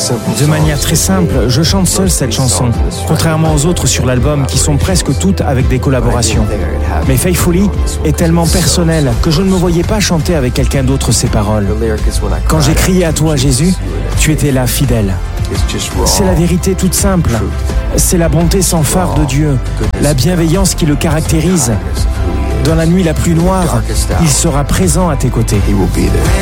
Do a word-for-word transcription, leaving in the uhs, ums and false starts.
De manière très simple, je chante seul cette chanson, contrairement aux autres sur l'album qui sont presque toutes avec des collaborations. Mais Faithfully est tellement personnelle que je ne me voyais pas chanter avec quelqu'un d'autre ces paroles. Quand j'ai crié à toi, Jésus, tu étais là, fidèle. C'est la vérité toute simple. C'est la bonté sans phare de Dieu, la bienveillance qui le caractérise. Dans la nuit la plus noire, il sera présent à tes côtés.